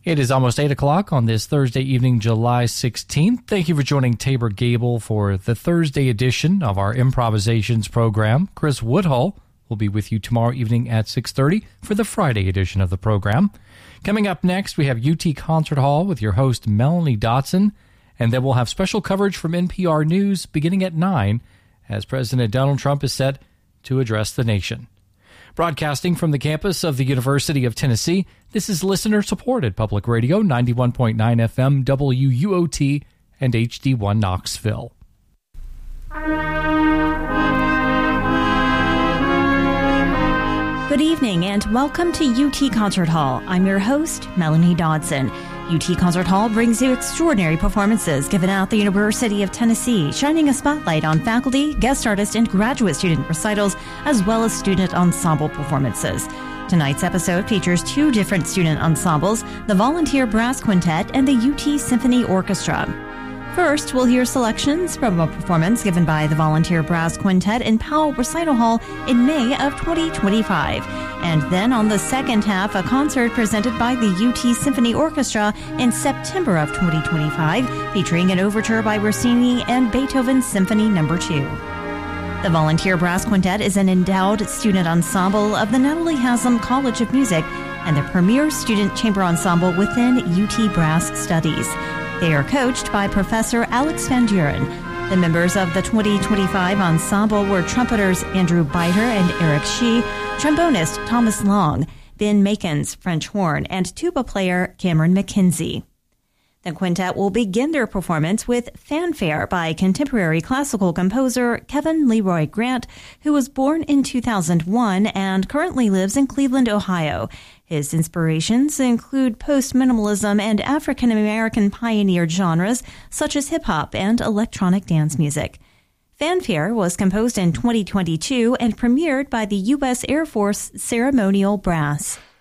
It is almost 8 o'clock on this Thursday evening, July 16th. Thank you for joining Tabor Gable for the Thursday edition of our improvisations program. Chris Woodhull will be with you tomorrow evening at 6:30 for the Friday edition of the program. Coming up next, we have UT Concert Hall with your host, Melanie Dotson, and then we'll have special coverage from NPR News beginning at 9 as President Donald Trump is set to address the nation. Broadcasting from the campus of the University of Tennessee, this is listener-supported Public Radio 91.9 FM WUOT and HD1 Knoxville. Good evening and welcome to UT Concert Hall. I'm your host, Melanie Dodson. UT Concert Hall brings you extraordinary performances given at the University of Tennessee, shining a spotlight on faculty, guest artist, and graduate student recitals, as well as student ensemble performances. Tonight's episode features two different student ensembles, the Volunteer Brass Quintet and the UT Symphony Orchestra. First, we'll hear selections from a performance given by the Volunteer Brass Quintet in Powell Recital Hall in May of 2025. And then on the second half, a concert presented by the UT Symphony Orchestra in September of 2025, featuring an overture by Rossini and Beethoven's Symphony No. 2. The Volunteer Brass Quintet is an endowed student ensemble of the Natalie Haslam College of Music and the premier student chamber ensemble within UT Brass Studies. They are coached by Professor Alex Van Duren. The members of the 2025 ensemble were trumpeters Andrew Biter and Eric Shee, trombonist Thomas Long, Ben Makins, French horn, and tuba player Cameron McKenzie. The quintet will begin their performance with Fanfare by contemporary classical composer Kevin Leroy Grant, who was born in 2001 and currently lives in Cleveland, Ohio. His inspirations include post-minimalism and African-American pioneered genres such as hip-hop and electronic dance music. Fanfare was composed in 2022 and premiered by the U.S. Air Force Ceremonial Brass.